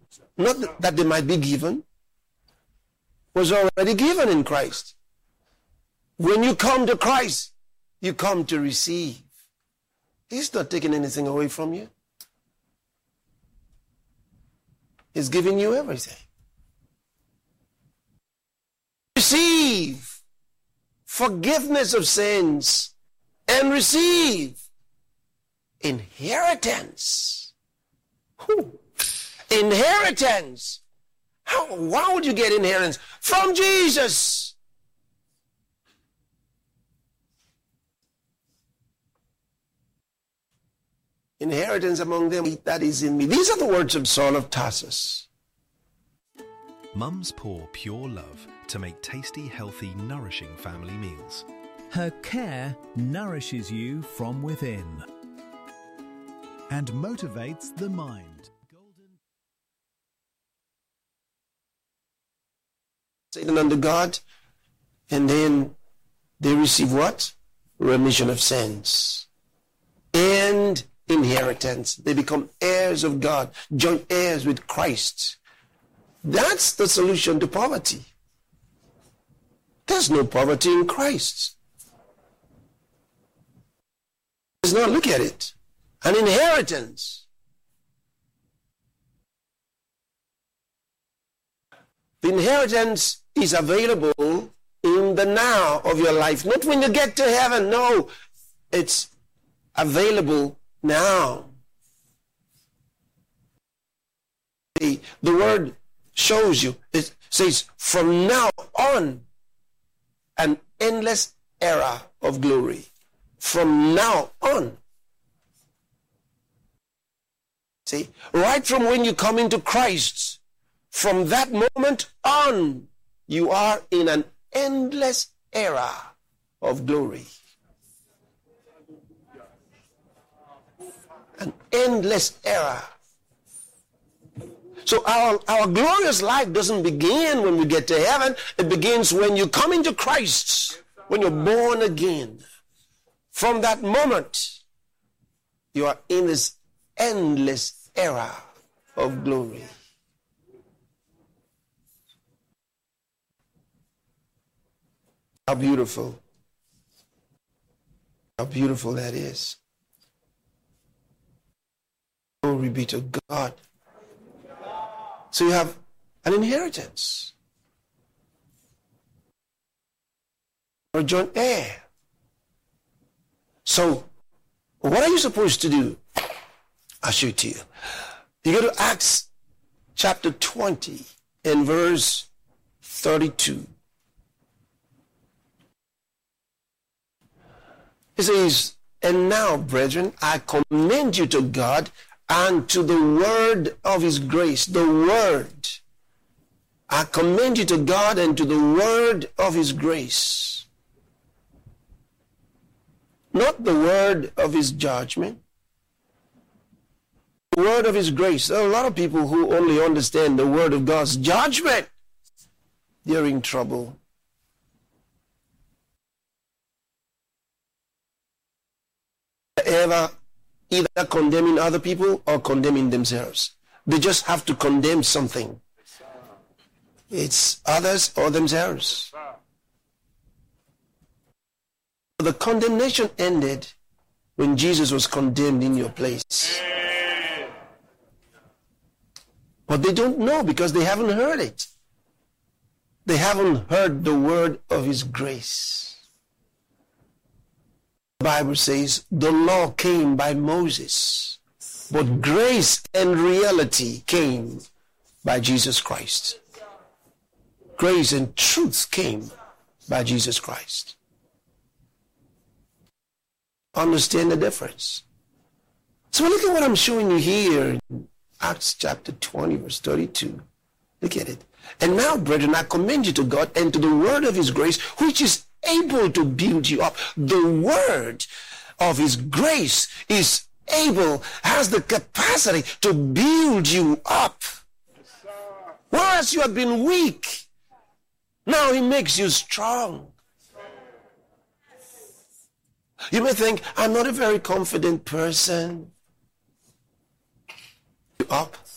Not that they might be given, was already given in Christ. When you come to Christ, you come to receive. He's not taking anything away from you. He's giving you everything. Receive forgiveness of sins and receive inheritance. Inheritance. Why would you get inheritance? From Jesus. Inheritance among them that is in me. These are the words of Saul of Tarsus. Mums pour pure love to make tasty, healthy, nourishing family meals. Her care nourishes you from within and motivates the mind. Satan under God, and then they receive what? Remission of sins and inheritance. They become heirs of God, joint heirs with Christ. That's the solution to poverty. There's no poverty in Christ. Let's not look at it. An inheritance. The inheritance is available in the now of your life. Not when you get to heaven. No, it's available now. The word shows you. It says, from now on, an endless era of glory. From now on. See, right from when you come into Christ, from that moment on, you are in an endless era of glory. An endless era. So our glorious life doesn't begin when we get to heaven. It begins when you come into Christ, when you're born again. From that moment, you are in this endless era of glory. How beautiful. How beautiful that is. Glory be to God. So you have an inheritance. Or joint heir. So, what are you supposed to do? I'll show it to you. You go to Acts chapter 20 and verse 32. It says, and now, brethren, I commend you to God and to the word of his grace. The word. I commend you to God and to the word of his grace. Not the word of his judgment. The word of his grace. There are a lot of people who only understand the word of God's judgment. They're in trouble. Ever either condemning other people or condemning themselves. They just have to condemn something. It's others or themselves. The condemnation ended when Jesus was condemned in your place. But they don't know because they haven't heard it. They haven't heard the word of his grace. The Bible says the law came by Moses, but grace and reality came by Jesus Christ. Grace and truth came by Jesus Christ. Understand the difference. So look at what I'm showing you here in Acts chapter 20, verse 32. Look at it. And now, brethren, I commend you to God and to the word of his grace, which is able to build you up. The word of his grace is able, has the capacity to build you up. Whereas you have been weak, now he makes you strong. You may think, I'm not a very confident person. You're up.